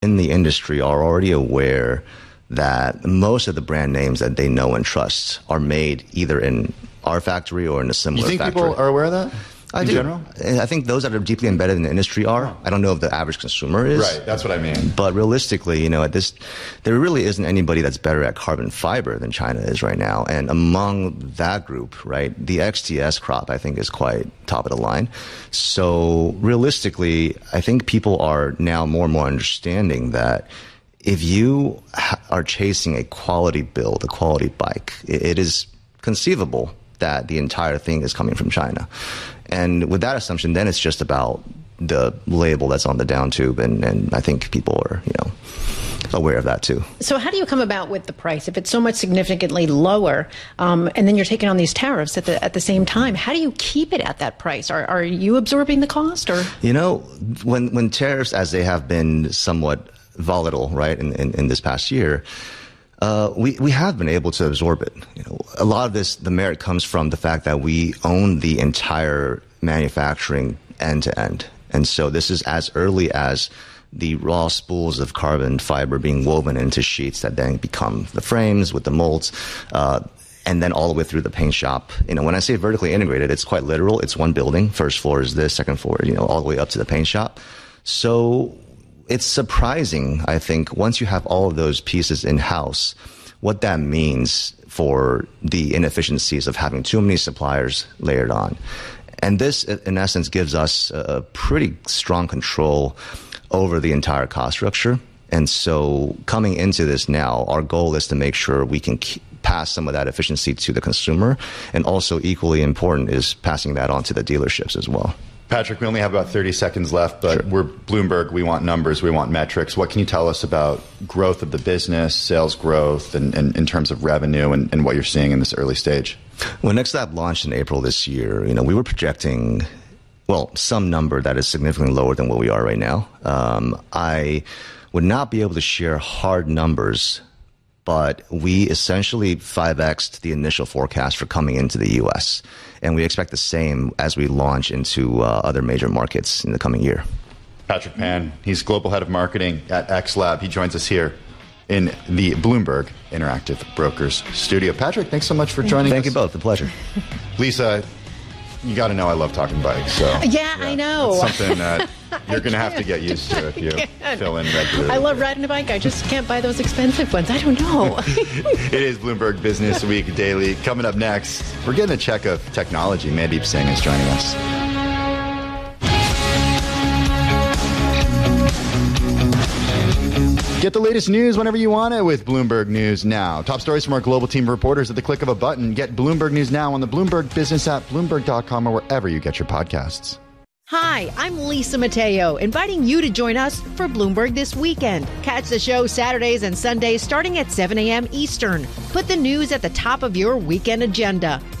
in the industry are already aware that most of the brand names that they know and trust are made either in our factory or in a similar factory. You think people are aware of that? I do. General? I think those that are deeply embedded in the industry are. I don't know if the average consumer is. Right, that's what I mean. But realistically, there really isn't anybody that's better at carbon fiber than China is right now. And among that group, right, the XTS crop, I think, is quite top of the line. So realistically, I think people are now more and more understanding that if you are chasing a quality build, a quality bike, it is conceivable that the entire thing is coming from China. And with that assumption, then it's just about the label that's on the down tube. And I think people are, aware of that too. So how do you come about with the price if it's so much significantly lower, and then you're taking on these tariffs at the same time? How do you keep it at that price? Are you absorbing the cost, or? When tariffs, as they have been somewhat volatile, right, in this past year, we have been able to absorb it. A lot of this, the merit comes from the fact that we own the entire manufacturing end to end. And so this is as early as the raw spools of carbon fiber being woven into sheets that then become the frames with the molds, and then all the way through the paint shop. When I say vertically integrated, it's quite literal. It's one building. First floor is this, second floor, all the way up to the paint shop. So it's surprising, I think, once you have all of those pieces in-house, what that means for the inefficiencies of having too many suppliers layered on. And this, in essence, gives us a pretty strong control over the entire cost structure. And so coming into this now, our goal is to make sure we can pass some of that efficiency to the consumer. And also equally important is passing that on to the dealerships as well. Patrick, we only have about 30 seconds left, but We're Bloomberg. We want numbers. We want metrics. What can you tell us about growth of the business, sales growth, and in terms of revenue and what you're seeing in this early stage? When NextLab launched in April this year, we were projecting, some number that is significantly lower than what we are right now. I would not be able to share hard numbers, but we essentially 5x'd the initial forecast for coming into the U.S., and we expect the same as we launch into other major markets in the coming year. Patrick Pan, he's Global Head of Marketing at XLab. He joins us here in the Bloomberg Interactive Brokers studio. Patrick, thanks so much for joining us. Thank you both. A pleasure. Lisa, you got to know I love talking bikes. So yeah, I know. It's something that you're going to have to get used to if you fill in regularly. I love riding a bike. I just can't buy those expensive ones. I don't know. It is Bloomberg Business Week Daily. Coming up next, we're getting a check of technology. Mandeep Singh is joining us. Get the latest news whenever you want it with Bloomberg News Now. Top stories from our global team of reporters at the click of a button. Get Bloomberg News Now on the Bloomberg Business app, Bloomberg.com, or wherever you get your podcasts. Hi, I'm Lisa Mateo, inviting you to join us for Bloomberg This Weekend. Catch the show Saturdays and Sundays starting at 7 a.m. Eastern. Put the news at the top of your weekend agenda.